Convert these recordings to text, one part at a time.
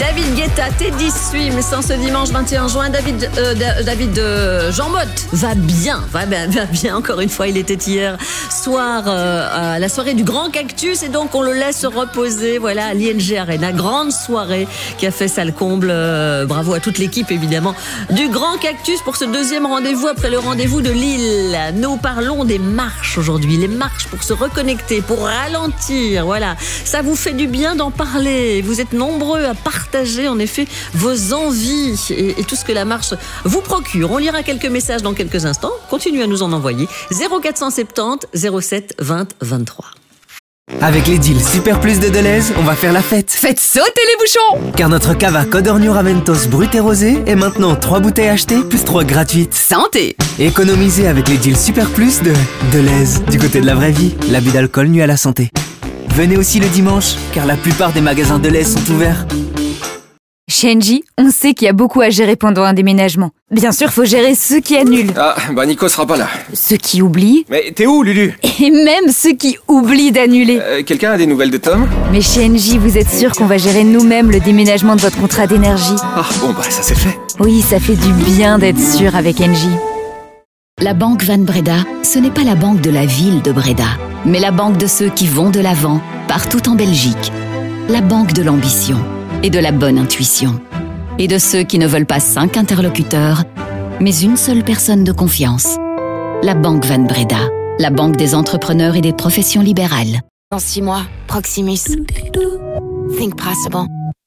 David Guetta, Teddy Swims en ce dimanche 21 juin. Jean Motte va bien, encore une fois. Il était hier soir à la soirée du Grand Cactus et donc on le laisse reposer. Voilà, à l'ING Arena, grande soirée qui a fait salle comble. Bravo à toute l'équipe évidemment du Grand Cactus pour ce deuxième rendez-vous après le rendez-vous de Lille. Nous parlons des marches aujourd'hui, les marches pour se reconnecter, pour ralentir. Voilà, ça vous fait du bien d'en parler. Vous êtes nombreux à partager en effet vos envies et tout ce que la marche vous procure. On lira quelques messages dans quelques instants. Continuez à nous en envoyer. 0470 07 20 23. Avec les deals Super Plus de Deleuze, on va faire la fête. Faites sauter les bouchons! Car notre cava Codorniu Raventos brut et rosé est maintenant 3 bouteilles achetées plus 3 gratuites. Santé! Économisez avec les deals Super Plus de Deleuze. Du côté de la vraie vie, l'abus d'alcool nuit à la santé. Venez aussi le dimanche, car la plupart des magasins Deleuze sont ouverts. Chez Engie, on sait qu'il y a beaucoup à gérer pendant un déménagement. Bien sûr, faut gérer ceux qui annulent. Ah, bah Nico sera pas là. Ceux qui oublient. Mais t'es où, Lulu? Et même ceux qui oublient d'annuler. Quelqu'un a des nouvelles de Tom? Mais chez Engie, vous êtes sûr qu'on va gérer nous-mêmes le déménagement de votre contrat d'énergie? Ah, bon, bah ça c'est fait. Oui, ça fait du bien d'être sûr avec Engie. La Banque Van Breda, ce n'est pas la banque de la ville de Breda, mais la banque de ceux qui vont de l'avant, partout en Belgique. La banque de l'ambition et de la bonne intuition. Et de ceux qui ne veulent pas 5 interlocuteurs, mais une seule personne de confiance. La Banque Van Breda, la banque des entrepreneurs et des professions libérales. Dans 6 mois, Proximus. Think possible.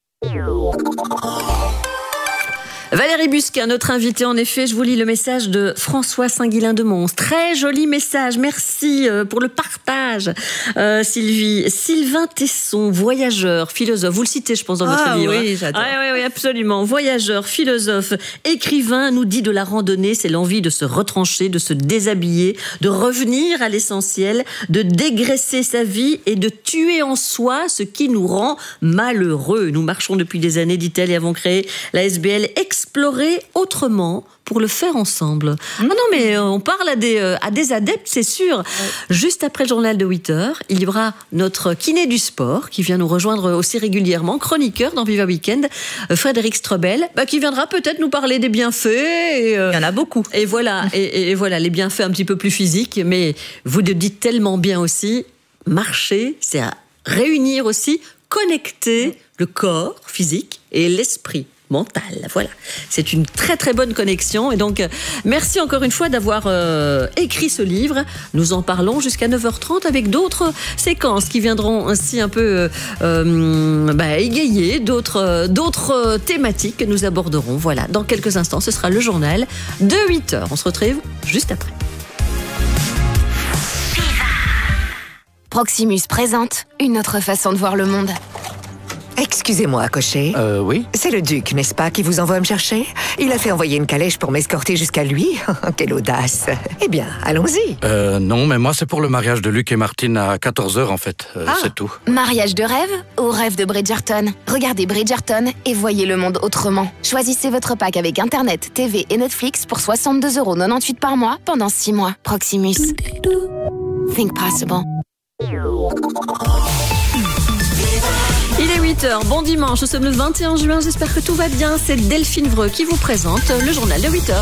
Valérie Busquin, notre invitée, en effet, je vous lis le message de François Saint-Guilain de Mons. Très joli message, merci pour le partage, Sylvie. Sylvain Tesson, voyageur, philosophe, vous le citez, je pense, dans votre livre. Oui, j'adore. Oui, absolument. Voyageur, philosophe, écrivain, nous dit de la randonnée, c'est l'envie de se retrancher, de se déshabiller, de revenir à l'essentiel, de dégraisser sa vie et de tuer en soi ce qui nous rend malheureux. Nous marchons depuis des années, dit-elle, et avons créé la SBL Explorer autrement pour le faire ensemble. Ah non, mais on parle à des adeptes, c'est sûr. Ouais. Juste après le journal de 8h, il y aura notre kiné du sport qui vient nous rejoindre aussi régulièrement, chroniqueur dans Viva Weekend, Frédéric Strobel, qui viendra peut-être nous parler des bienfaits. Il y en a beaucoup. Et voilà, et voilà, les bienfaits un petit peu plus physiques, mais vous le dites tellement bien aussi, marcher, c'est à réunir aussi, connecter le corps physique et l'esprit mental. Voilà, c'est une très très bonne connexion et donc merci encore une fois d'avoir écrit ce livre. Nous en parlons jusqu'à 9h30 avec d'autres séquences qui viendront ainsi un peu égayer d'autres thématiques que nous aborderons. Voilà, dans quelques instants, ce sera le journal de 8h. On se retrouve juste après. Proximus présente une autre façon de voir le monde. Excusez-moi, cocher. Oui. C'est le duc, n'est-ce pas, qui vous envoie me chercher? Il a fait envoyer une calèche pour m'escorter jusqu'à lui. Quelle audace. Eh bien, allons-y. Non, mais moi, c'est pour le mariage de Luc et Martine à 14h, en fait. C'est tout. Mariage de rêve ou rêve de Bridgerton? Regardez Bridgerton et voyez le monde autrement. Choisissez votre pack avec Internet, TV et Netflix pour 62,98 € par mois pendant 6 mois. Proximus. Think possible. Il est 8h, bon dimanche, nous sommes le 21 juin, j'espère que tout va bien. C'est Delphine Vreux qui vous présente le journal de 8h.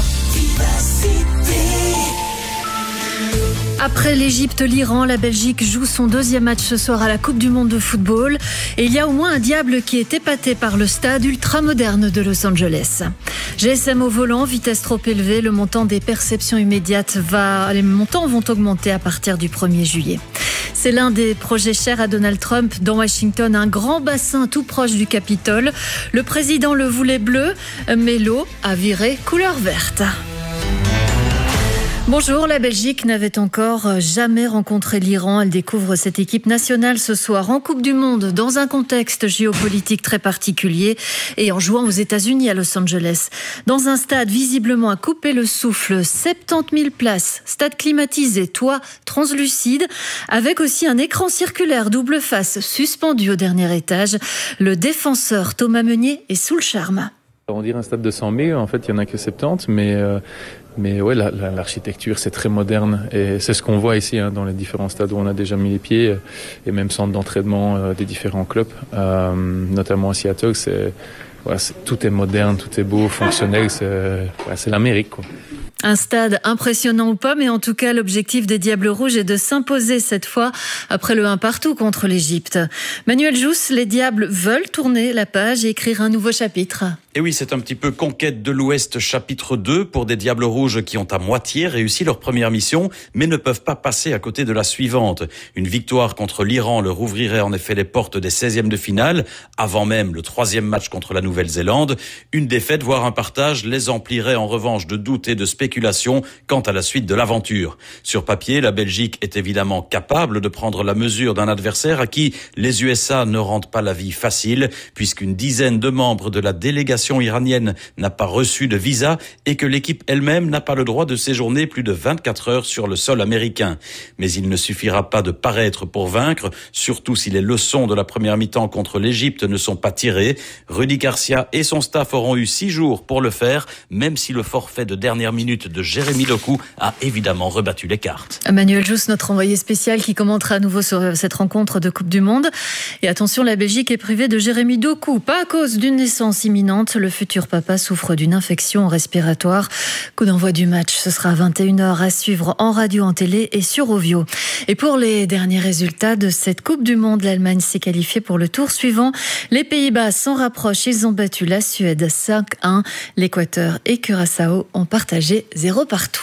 Après l'Égypte, l'Iran, la Belgique joue son deuxième match ce soir à la Coupe du Monde de football. Et il y a au moins un diable qui est épaté par le stade ultramoderne de Los Angeles. GSM au volant, vitesse trop élevée, le montant des perceptions immédiates les montants vont augmenter à partir du 1er juillet. C'est l'un des projets chers à Donald Trump. Dans Washington, un grand bassin tout proche du Capitole. Le président le voulait bleu, mais l'eau a viré couleur verte. Bonjour, la Belgique n'avait encore jamais rencontré l'Iran. Elle découvre cette équipe nationale ce soir en Coupe du Monde dans un contexte géopolitique très particulier et en jouant aux États-Unis à Los Angeles. Dans un stade visiblement à couper le souffle, 70 000 places, stade climatisé, toit translucide, avec aussi un écran circulaire double face suspendu au dernier étage. Le défenseur Thomas Meunier est sous le charme. On dirait un stade de 100 000, en fait il n'y en a que 70, mais ouais, l'architecture c'est très moderne et c'est ce qu'on voit ici dans les différents stades où on a déjà mis les pieds et même centres d'entraînement des différents clubs, notamment à Seattle, tout est moderne, tout est beau, fonctionnel. C'est l'Amérique, quoi. Un stade impressionnant ou pas, mais en tout cas, l'objectif des Diables Rouges est de s'imposer cette fois après le 1-1 contre l'Égypte. Manuel Jousse, les Diables veulent tourner la page et écrire un nouveau chapitre. Et oui, c'est un petit peu Conquête de l'Ouest chapitre 2 pour des Diables Rouges qui ont à moitié réussi leur première mission, mais ne peuvent pas passer à côté de la suivante. Une victoire contre l'Iran leur ouvrirait en effet les portes des 16e de finale, avant même le 3e match contre la Nouvelle-Zélande. Une défaite, voire un partage, les emplirait en revanche de doutes et de spéculations quant à la suite de l'aventure. Sur papier, la Belgique est évidemment capable de prendre la mesure d'un adversaire à qui les USA ne rendent pas la vie facile, puisqu'une dizaine de membres de la délégation iranienne n'a pas reçu de visa et que l'équipe elle-même n'a pas le droit de séjourner plus de 24 heures sur le sol américain. Mais il ne suffira pas de paraître pour vaincre, surtout si les leçons de la première mi-temps contre l'Égypte ne sont pas tirées. Rudy Garcia et son staff auront eu 6 jours pour le faire, même si le forfait de dernière minute de Jérémy Doku a évidemment rebattu les cartes. Manuel Jousse, notre envoyé spécial qui commentera à nouveau sur cette rencontre de Coupe du Monde. Et attention, la Belgique est privée de Jérémy Doku, pas à cause d'une naissance imminente. Le futur papa souffre d'une infection respiratoire. Coup d'envoi du match, ce sera à 21h à suivre en radio, en télé et sur Ovio. Et pour les derniers résultats de cette Coupe du Monde, l'Allemagne s'est qualifiée pour le tour suivant. Les Pays-Bas s'en rapprochent, ils ont battu la Suède 5-1. L'Équateur et Curaçao ont partagé 0 partout.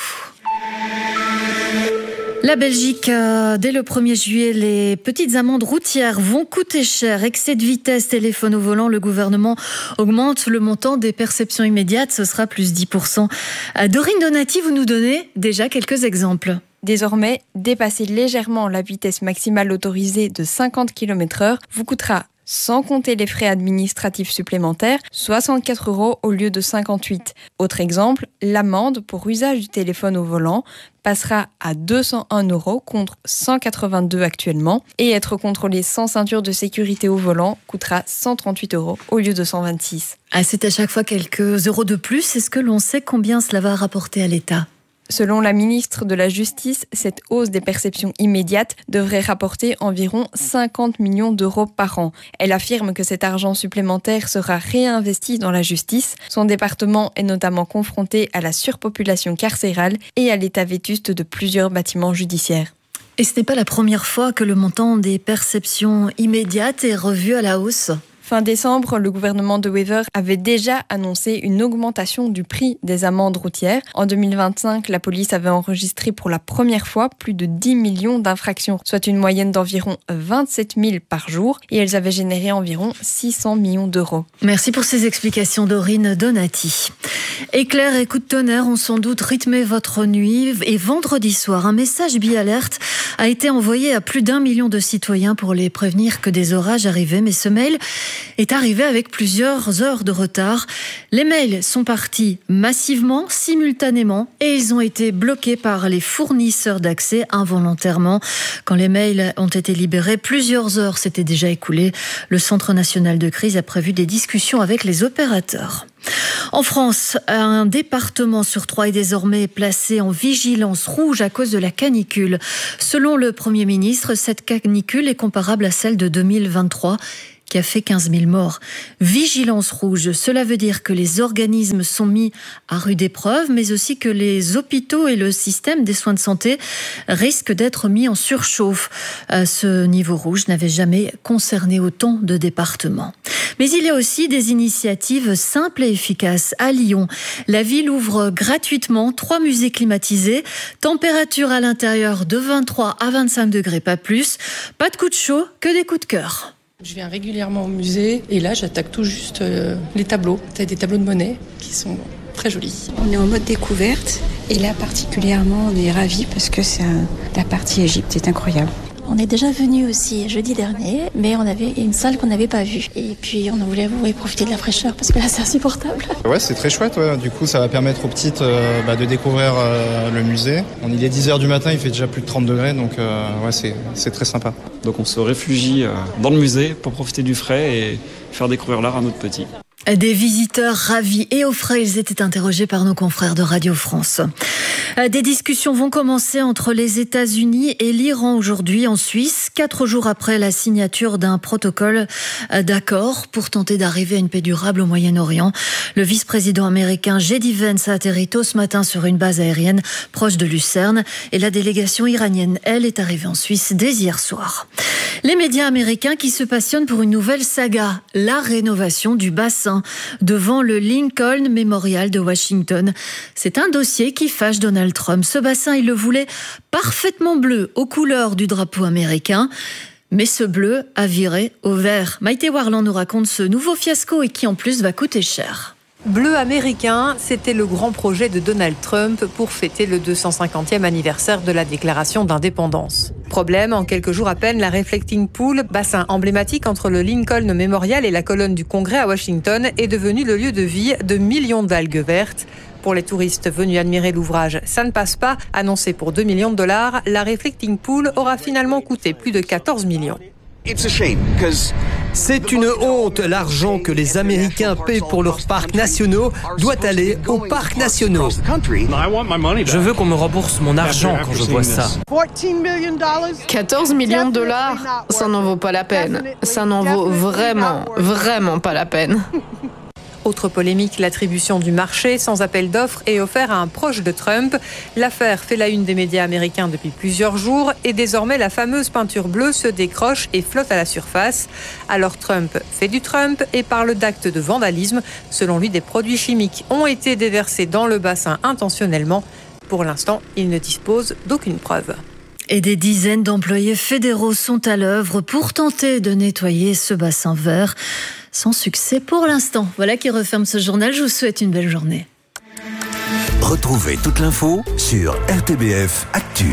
La Belgique, dès le 1er juillet, les petites amendes routières vont coûter cher. Excès de vitesse, téléphone au volant, le gouvernement augmente le montant des perceptions immédiates. Ce sera plus 10%. Dorine Donati, vous nous donnez déjà quelques exemples. Désormais, dépasser légèrement la vitesse maximale autorisée de 50 km/h vous coûtera, sans compter les frais administratifs supplémentaires, 64 € au lieu de 58. Autre exemple, l'amende pour usage du téléphone au volant passera à 201 € contre 182 actuellement. Et être contrôlé sans ceinture de sécurité au volant coûtera 138 € au lieu de 126. C'est à chaque fois quelques euros de plus. Est-ce que l'on sait combien cela va rapporter à l'État ? Selon la ministre de la Justice, cette hausse des perceptions immédiates devrait rapporter environ 50 millions d'euros par an. Elle affirme que cet argent supplémentaire sera réinvesti dans la justice. Son département est notamment confronté à la surpopulation carcérale et à l'état vétuste de plusieurs bâtiments judiciaires. Et ce n'est pas la première fois que le montant des perceptions immédiates est revu à la hausse. Fin décembre, le gouvernement de Wever avait déjà annoncé une augmentation du prix des amendes routières. En 2025, la police avait enregistré pour la première fois plus de 10 millions d'infractions, soit une moyenne d'environ 27 000 par jour, et elles avaient généré environ 600 millions d'euros. Merci pour ces explications, Dorine Donati. Éclairs et coups de tonnerre ont sans doute rythmé votre nuit. Et vendredi soir, un message bi-alerte a été envoyé à plus d'1 million de citoyens pour les prévenir que des orages arrivaient. Mais ce mail est arrivé avec plusieurs heures de retard. Les mails sont partis massivement, simultanément, et ils ont été bloqués par les fournisseurs d'accès involontairement. Quand les mails ont été libérés, plusieurs heures s'étaient déjà écoulées. Le Centre national de crise a prévu des discussions avec les opérateurs. En France, un département sur 3 est désormais placé en vigilance rouge à cause de la canicule. Selon le Premier ministre, cette canicule est comparable à celle de 2023. Qui a fait 15 000 morts. Vigilance rouge, cela veut dire que les organismes sont mis à rude épreuve, mais aussi que les hôpitaux et le système des soins de santé risquent d'être mis en surchauffe. Ce niveau rouge n'avait jamais concerné autant de départements. Mais il y a aussi des initiatives simples et efficaces. À Lyon, la ville ouvre gratuitement 3 musées climatisés. Température à l'intérieur de 23 à 25 degrés, pas plus. Pas de coups de chaud, que des coups de cœur. Je viens régulièrement au musée et là j'attaque tout juste les tableaux. T'as des tableaux de Monet qui sont très jolis. On est en mode découverte et là particulièrement on est ravis parce que la partie Égypte est incroyable. On est déjà venu aussi jeudi dernier, mais on avait une salle qu'on n'avait pas vue. Et puis on voulait profiter de la fraîcheur parce que là c'est insupportable. Ouais, c'est très chouette. Ouais. Du coup, ça va permettre aux petites de découvrir le musée. Il est 10h du matin, il fait déjà plus de 30 degrés, donc c'est très sympa. Donc on se réfugie dans le musée pour profiter du frais et faire découvrir l'art à notre petit. Des visiteurs ravis et au frais, ils étaient interrogés par nos confrères de Radio France. Des discussions vont commencer entre les États-Unis et l'Iran aujourd'hui en Suisse, 4 jours après la signature d'un protocole d'accord pour tenter d'arriver à une paix durable au Moyen-Orient. Le vice-président américain J.D. Vance a atterri tôt ce matin sur une base aérienne proche de Lucerne et la délégation iranienne, elle, est arrivée en Suisse dès hier soir. Les médias américains qui se passionnent pour une nouvelle saga, la rénovation du bassin devant le Lincoln Memorial de Washington. C'est un dossier qui fâche Donald Trump. Ce bassin, il le voulait parfaitement bleu, aux couleurs du drapeau américain. Mais ce bleu a viré au vert. Maïté Warland nous raconte ce nouveau fiasco et qui en plus va coûter cher. Bleu américain, c'était le grand projet de Donald Trump pour fêter le 250e anniversaire de la déclaration d'indépendance. Problème, en quelques jours à peine, la Reflecting Pool, bassin emblématique entre le Lincoln Memorial et la colonne du Congrès à Washington, est devenu le lieu de vie de millions d'algues vertes. Pour les touristes venus admirer l'ouvrage, ça ne passe pas. Annoncé pour $2 millions, la Reflecting Pool aura finalement coûté plus de 14 millions. C'est une honte. L'argent que les Américains paient pour leurs parcs nationaux doit aller aux parcs nationaux. Je veux qu'on me rembourse mon argent quand je vois ça. 14 millions de dollars, ça n'en vaut pas la peine. Ça n'en vaut vraiment pas la peine. Autre polémique, l'attribution du marché sans appel d'offres est offert à un proche de Trump. L'affaire fait la une des médias américains depuis plusieurs jours et désormais la fameuse peinture bleue se décroche et flotte à la surface. Alors Trump fait du Trump et parle d'actes de vandalisme. Selon lui, des produits chimiques ont été déversés dans le bassin intentionnellement. Pour l'instant, il ne dispose d'aucune preuve. Et des dizaines d'employés fédéraux sont à l'œuvre pour tenter de nettoyer ce bassin vert. Sans succès pour l'instant. Voilà qui referme ce journal. Je vous souhaite une belle journée. Retrouvez toute l'info sur RTBF Actu.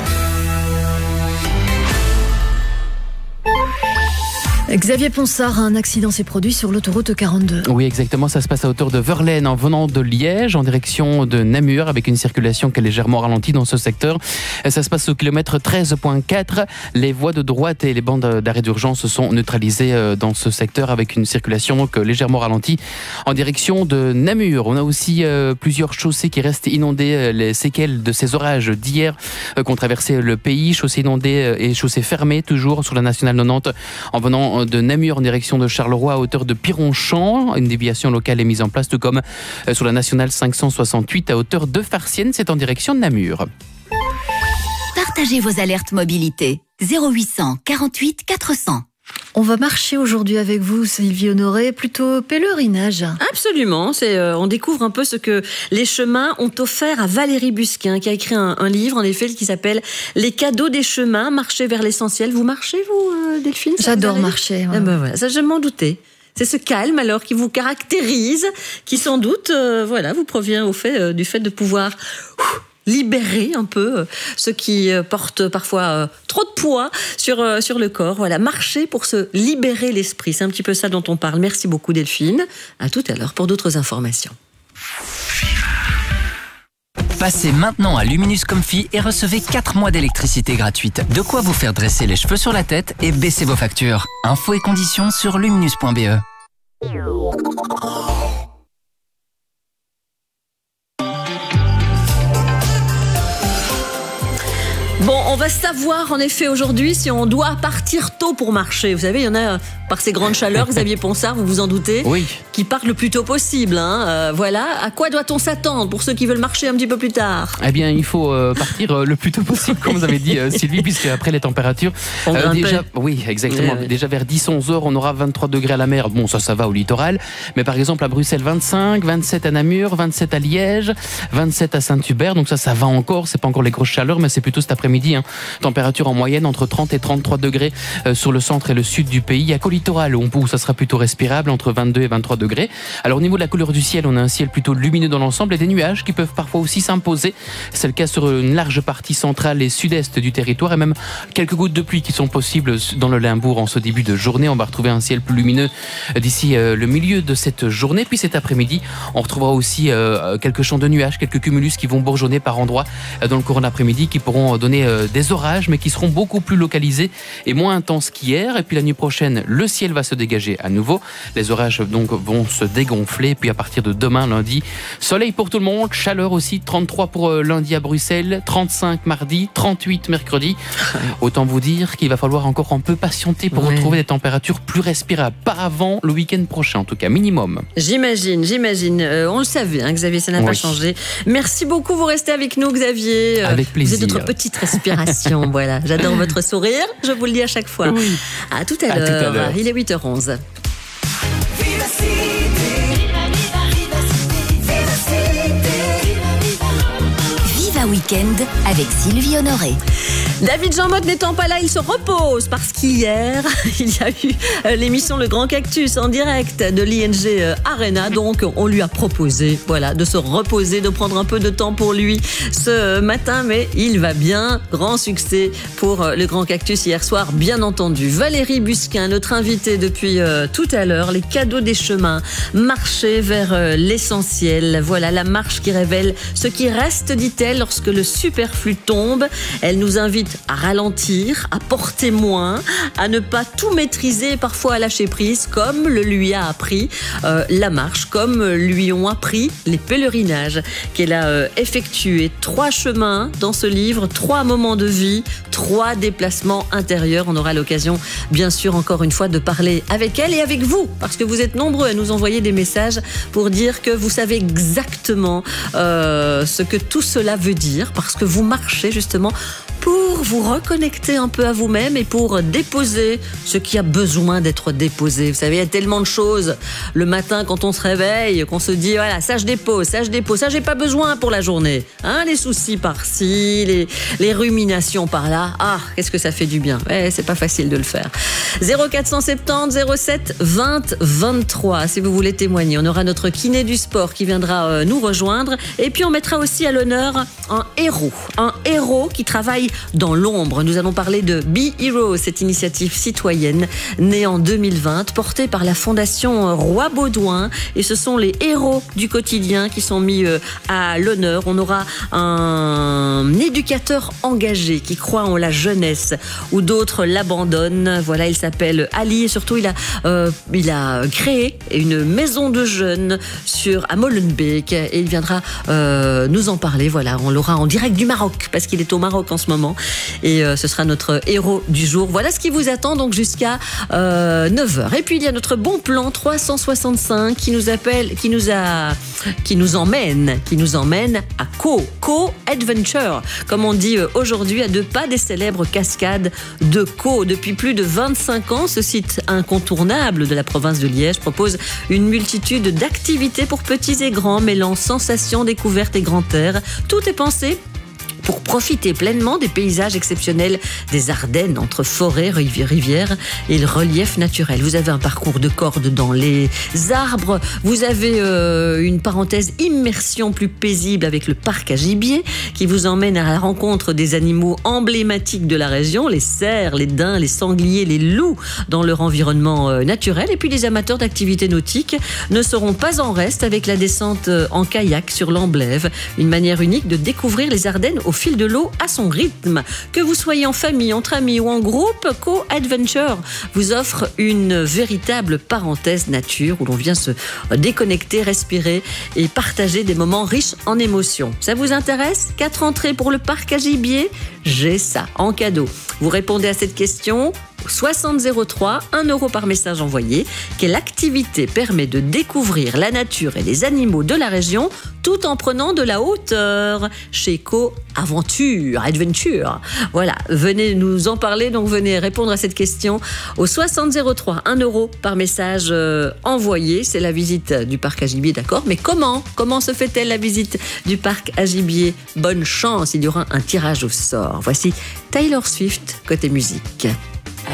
Xavier Ponsard, un accident s'est produit sur l'autoroute 42. Oui, exactement. Ça se passe à hauteur de Verlaine en venant de Liège en direction de Namur avec une circulation qui est légèrement ralentie dans ce secteur. Ça se passe au kilomètre 13.4. Les voies de droite et les bandes d'arrêt d'urgence sont neutralisées dans ce secteur avec une circulation donc légèrement ralentie en direction de Namur. On a aussi plusieurs chaussées qui restent inondées. Les séquelles de ces orages d'hier qu'ont traversé le pays. Chaussées inondées et chaussées fermées toujours sur la nationale 90 en venant de Namur en direction de Charleroi à hauteur de Pironchamp. Une déviation locale est mise en place, tout comme sur la nationale 568 à hauteur de Farciennes. C'est en direction de Namur. Partagez vos alertes mobilité. 0800 48 400. On va marcher aujourd'hui avec vous, Sylvie Honoré, plutôt pèlerinage. Absolument, on découvre un peu ce que les chemins ont offert à Valérie Busquin, qui a écrit un livre, en effet, qui s'appelle « Les cadeaux des chemins, marcher vers l'essentiel ». Vous marchez, vous, Delphine? J'adore marcher. Ouais. Ben voilà, ça, je m'en doutais. C'est ce calme, alors, qui vous caractérise, qui sans doute, vous provient du fait de pouvoir libérer un peu ceux qui portent parfois trop de poids sur le corps. Voilà, marcher pour se libérer l'esprit. C'est un petit peu ça dont on parle. Merci beaucoup Delphine. À tout à l'heure pour d'autres informations. Passez maintenant à Luminous Comfy et recevez 4 mois d'électricité gratuite. De quoi vous faire dresser les cheveux sur la tête et baisser vos factures. Infos et conditions sur luminous.be. Bon, on va savoir en effet aujourd'hui si on doit partir tôt pour marcher. Vous savez, il y en a, par ces grandes chaleurs, Xavier Ponsard, vous vous en doutez, oui, qui partent le plus tôt possible. Voilà, à quoi doit-on s'attendre pour ceux qui veulent marcher un petit peu plus tard? Eh bien, il faut partir le plus tôt possible, comme vous avez dit, Sylvie, puisque après les températures... oui, exactement. Déjà vers 10-11 heures, on aura 23 degrés à la mer. Bon, ça va au littoral. Mais par exemple, à Bruxelles, 25, 27 à Namur, 27 à Liège, 27 à Saint-Hubert. Donc ça va encore. C'est pas encore les grosses chaleurs, mais c'est plutôt cet après-midi. Température en moyenne entre 30 et 33 degrés sur le centre et le sud du pays. Il y a qu'au littoral où ça sera plutôt respirable entre 22 et 23 degrés. Alors au niveau de la couleur du ciel, on a un ciel plutôt lumineux dans l'ensemble et des nuages qui peuvent parfois aussi s'imposer. C'est le cas sur une large partie centrale et sud-est du territoire et même quelques gouttes de pluie qui sont possibles dans le Limbourg en ce début de journée. On va retrouver un ciel plus lumineux d'ici le milieu de cette journée. Puis cet après-midi, on retrouvera aussi quelques champs de nuages, quelques cumulus qui vont bourgeonner par endroits dans le courant de l'après-midi qui pourront donner des orages, mais qui seront beaucoup plus localisés et moins intenses qu'hier. Et puis la nuit prochaine, le ciel va se dégager à nouveau. Les orages donc vont se dégonfler. Puis à partir de demain, lundi, soleil pour tout le monde, chaleur aussi, 33 pour lundi à Bruxelles, 35 mardi, 38 mercredi. Autant vous dire qu'il va falloir encore un peu patienter pour retrouver des températures plus respirables. Pas avant le week-end prochain, en tout cas, minimum. J'imagine. On le savait, hein, Xavier, ça n'a pas changé. Merci beaucoup, vous restez avec nous, Xavier. Avec plaisir. Vous êtes notre petite respiration, voilà. J'adore votre sourire, je vous le dis à chaque fois. Oui. À tout à l'heure. Il est 8h11. Viva Weekend avec Sylvie Honoré. David Jean-Motte n'étant pas là, il se repose parce qu'hier, il y a eu l'émission Le Grand Cactus en direct de l'ING Arena. Donc, on lui a proposé, de se reposer, de prendre un peu de temps pour lui ce matin. Mais il va bien. Grand succès pour Le Grand Cactus hier soir, bien entendu. Valérie Busquin, notre invitée depuis tout à l'heure. Les cadeaux des chemins. Marcher vers l'essentiel. Voilà, la marche qui révèle ce qui reste, dit-elle, lorsque le superflu tombe. Elle nous invite à ralentir, à porter moins, à ne pas tout maîtriser et parfois à lâcher prise, comme le lui a appris la marche, comme lui ont appris les pèlerinages qu'elle a effectués. 3 chemins dans ce livre, 3 moments de vie, 3 déplacements intérieurs. On aura l'occasion, bien sûr, encore une fois, de parler avec elle et avec vous, parce que vous êtes nombreux à nous envoyer des messages pour dire que vous savez exactement ce que tout cela veut dire, parce que vous marchez justement pour vous reconnecter un peu à vous-même et pour déposer ce qui a besoin d'être déposé. Vous savez, il y a tellement de choses le matin quand on se réveille, qu'on se dit, voilà, ça je dépose, ça j'ai pas besoin pour la journée. Hein, les soucis par-ci, les ruminations par-là. Ah, qu'est-ce que ça fait du bien. C'est pas facile de le faire. 0470 07 20 23, si vous voulez témoigner. On aura notre kiné du sport qui viendra nous rejoindre. Et puis on mettra aussi à l'honneur un héros qui travaille dans l'ombre. Nous allons parler de Be Hero, cette initiative citoyenne née en 2020, portée par la Fondation Roi Baudouin. Et ce sont les héros du quotidien qui sont mis à l'honneur. On aura un éducateur engagé qui croit en la jeunesse où d'autres l'abandonnent. Voilà, il s'appelle Ali et surtout il a créé une maison de jeunes à Molenbeek et il viendra nous en parler. Voilà, on l'aura en direct du Maroc parce qu'il est au Maroc en ce moment et ce sera notre héros du jour. Voilà ce qui vous attend donc jusqu'à 9h. Et puis il y a notre bon plan 365 qui nous emmène à Co Adventure, comme on dit aujourd'hui, à 2 pas des célèbres cascades de Co. Depuis plus de 25 ans, ce site incontournable de la province de Liège propose une multitude d'activités pour petits et grands, mêlant sensations, découvertes et grand air. Tout est pensé pour profiter pleinement des paysages exceptionnels des Ardennes, entre forêts, rivières et le relief naturel. Vous avez un parcours de cordes dans les arbres, vous avez une parenthèse immersion plus paisible avec le parc à gibier qui vous emmène à la rencontre des animaux emblématiques de la région, les cerfs, les daims, les sangliers, les loups dans leur environnement naturel. Et puis les amateurs d'activités nautiques ne seront pas en reste avec la descente en kayak sur l'Amblève, une manière unique de découvrir les Ardennes au fil de l'eau à son rythme. Que vous soyez en famille, entre amis ou en groupe, Co Adventure vous offre une véritable parenthèse nature où l'on vient se déconnecter, respirer et partager des moments riches en émotions. Ça vous intéresse? 4 entrées pour le parc à gibier? J'ai ça en cadeau. Vous répondez à cette question 6003, 1 € par message envoyé. Quelle activité permet de découvrir la nature et les animaux de la région tout en prenant de la hauteur? Chez Co Adventure. Voilà, venez nous en parler, donc venez répondre à cette question au 6003, 1 € par message envoyé. C'est la visite du parc à gibier, d'accord, mais comment se fait-elle la visite du parc à gibier? Bonne chance, il y aura un tirage au sort. Voici Taylor Swift côté musique.